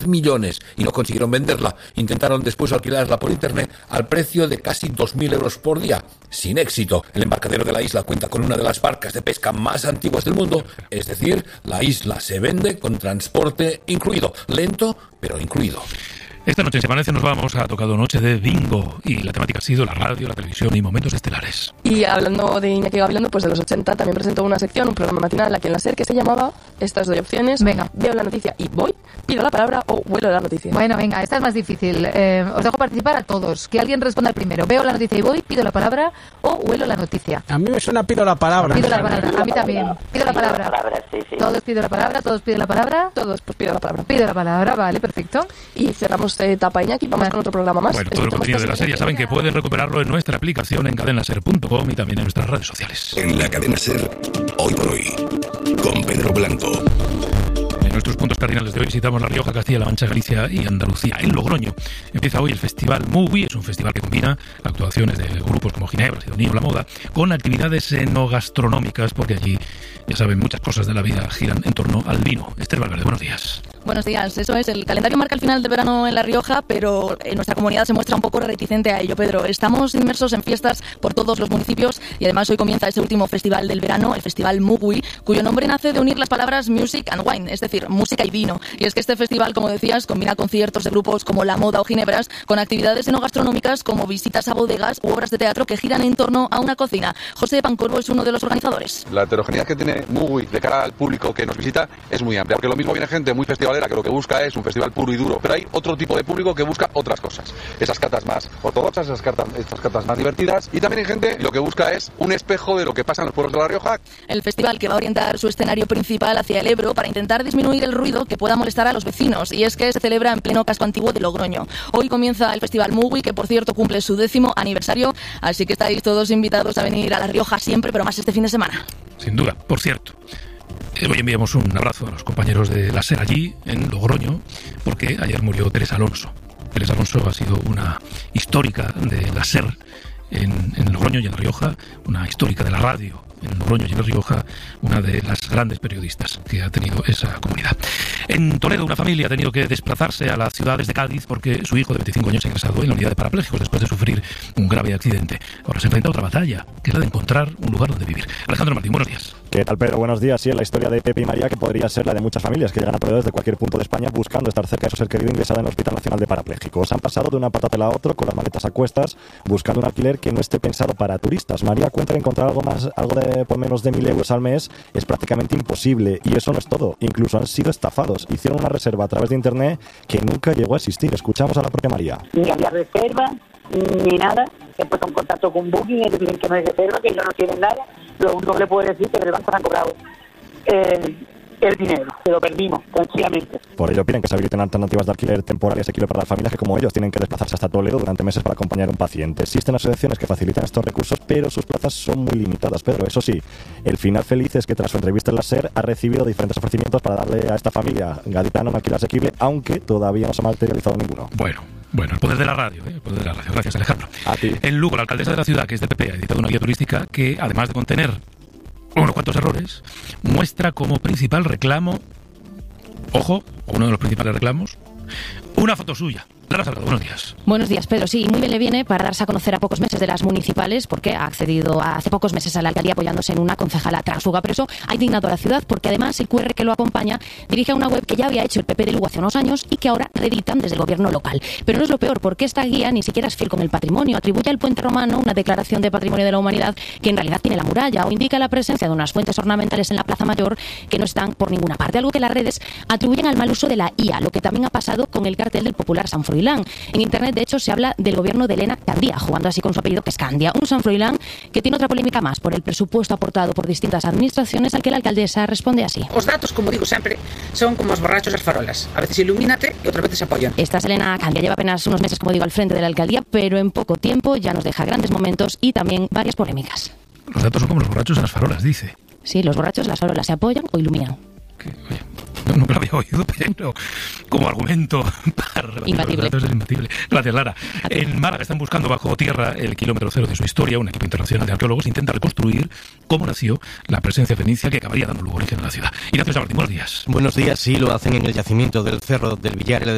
millones y no consiguieron venderla. Intentaron después alquilarla por internet al precio de casi 2.000 euros por día. Sin éxito. El embarcadero de la isla cuenta con una de las barcas de pesca más antiguas del mundo. Es decir, la isla se vende con transporte incluido. Lento, pero incluido. Esta noche en Semanece nos vamos a Tocado Noche de Bingo y la temática ha sido la radio, la televisión y momentos estelares. Y hablando de Iñaki Gabilondo, pues de los 80 también presentó una sección, un programa matinal aquí en la SER que se llamaba, estas doy opciones, venga, veo la noticia y voy, pido la palabra o vuelo la noticia. Bueno, venga, esta es más difícil. Os dejo participar a todos. Que alguien responda el primero. Veo la noticia y voy, pido la palabra o vuelo la noticia. A mí me suena pido la palabra. Pido la palabra, a mí también. Pido la palabra. Sí. Todos pido la palabra, todos piden la palabra. Todos, pues pido la palabra. Pido la palabra, vale, perfecto. Y cerramos etapa Iñaki, vamos con otro programa más. Bueno, todo el contenido de la serie saben que pueden recuperarlo en nuestra aplicación en cadenaser.com y también en nuestras redes sociales. En la cadena SER, hoy por hoy, con Pedro Blanco. En nuestros puntos cardinales de hoy visitamos La Rioja, Castilla-La Mancha, Galicia y Andalucía. En Logroño empieza hoy el Festival Movie. Es un festival que combina actuaciones de grupos como Ginebra, Sidonía o La Moda con actividades enogastronómicas, porque allí, ya saben, muchas cosas de la vida giran en torno al vino. Esther Valverde, buenos días. Buenos días, eso es, el calendario marca el final del verano en La Rioja, pero nuestra comunidad se muestra un poco reticente a ello, Pedro. Estamos inmersos en fiestas por todos los municipios y además hoy comienza ese último festival del verano, el Festival Movie, cuyo nombre nace de unir las palabras music and wine, es decir, música y vino. Y es que este festival, como decías, combina conciertos de grupos como La Moda o Ginebras con actividades enogastronómicas como visitas a bodegas u obras de teatro que giran en torno a una cocina. José Pancorbo es uno de los organizadores. La heterogeneidad que tiene Movie de cara al público que nos visita es muy amplia, porque lo mismo viene gente muy festivalera que lo que busca es un festival puro y duro, pero hay otro tipo de público que busca otras cosas, esas catas más ortodoxas, estas catas más divertidas, y también hay gente lo que busca es un espejo de lo que pasa en los pueblos de La Rioja. El festival que va a orientar su escenario principal hacia el Ebro para intentar disminuir el ruido que pueda molestar a los vecinos, y es que se celebra en pleno casco antiguo de Logroño. Hoy comienza el Festival Movie, que por cierto cumple su 10º aniversario, así que estáis todos invitados a venir a La Rioja siempre, pero más este fin de semana. Sin duda. Por cierto, hoy enviamos un abrazo a los compañeros de la SER allí, en Logroño, porque ayer murió Teresa Alonso. Teresa Alonso ha sido una histórica de la SER en Logroño y en La Rioja, una histórica de la radio en Logroño y en La Rioja, una de las grandes periodistas que ha tenido esa comunidad. En Toledo, una familia ha tenido que desplazarse a las ciudades de Cádiz porque su hijo de 25 años ha ingresado en la unidad de parapléjicos después de sufrir un grave accidente. Ahora se enfrenta a otra batalla, que es la de encontrar un lugar donde vivir. Alejandro Martín, buenos días. ¿Qué tal, Pedro? Buenos días. Sí, es la historia de Pepe y María, que podría ser la de muchas familias que llegan a Toledo desde cualquier punto de España buscando estar cerca de su ser querido ingresado en el Hospital Nacional de Parapléjicos. Han pasado de una patatela a otro con las maletas a cuestas, buscando un alquiler que no esté pensado para turistas. María cuenta que encontrar algo de por menos de 1.000 euros al mes es prácticamente imposible, y eso no es todo. Incluso han sido estafados. Hicieron una reserva a través de internet que nunca llegó a existir. Escuchamos a la propia María. Ni había reserva, ni nada. He puesto en contacto con Booking y dicen que no hay reserva, que ellos no tienen nada. Lo único que le puedo decir es que en el banco se han cobrado el dinero, que lo perdimos, tranquilamente. Por ello piden que se habiliten alternativas de alquiler temporal y asequible para las familias que, como ellos, tienen que desplazarse hasta Toledo durante meses para acompañar a un paciente. Existen asociaciones que facilitan estos recursos, pero sus plazas son muy limitadas. Pedro, eso sí, el final feliz es que tras su entrevista en la SER ha recibido diferentes ofrecimientos para darle a esta familia gaditana un alquiler asequible, aunque todavía no se ha materializado ninguno. Bueno, el poder de la radio, el poder de la radio. Gracias, Alejandro. A ti. En Lugo, la alcaldesa de la ciudad, que es del PP, ha editado una guía turística que, además de contener unos cuantos errores, muestra como principal reclamo, ojo, uno de los principales reclamos, una foto suya. Lara Salgado, buenos días. Buenos días, Pedro. Sí, muy bien le viene para darse a conocer a pocos meses de las municipales, porque ha accedido hace pocos meses a la alcaldía apoyándose en una concejala tránsfuga. Pero eso ha indignado a la ciudad, porque además el QR que lo acompaña dirige a una web que ya había hecho el PP de Lugo hace unos años y que ahora reeditan desde el gobierno local. Pero no es lo peor, porque esta guía ni siquiera es fiel con el patrimonio. Atribuye al puente romano una declaración de patrimonio de la humanidad que en realidad tiene la muralla, o indica la presencia de unas fuentes ornamentales en la Plaza Mayor que no están por ninguna parte. Algo que las redes atribuyen al mal uso de la IA, lo que también ha pasado con el cartel del popular San Froilán. En internet, de hecho, se habla del gobierno de Elena Candía, jugando así con su apellido, que es Candia. Un San Froilán que tiene otra polémica más por el presupuesto aportado por distintas administraciones, al que la alcaldesa responde así. Os datos, como digo sempre, son como os borrachos as farolas. A veces ilumínate y otras veces apoyan. Esta es Elena Candia, lleva apenas unos meses, como digo, al frente de la alcaldía, pero en poco tiempo ya nos deja grandes momentos y también varias polémicas. Los datos son como los borrachos en las farolas, dice. Sí, los borrachos en las farolas se apoyan o iluminan. Oye, nunca lo había oído, pero como argumento para imbatible. Es imbatible. Gracias, Lara. En Málaga están buscando bajo tierra el kilómetro cero de su historia. Un equipo internacional de arqueólogos intenta reconstruir cómo nació la presencia fenicia que acabaría dando lugar origen a la ciudad. Ignacio Martín, buenos días. Buenos días, sí, lo hacen en el yacimiento del Cerro del Villar.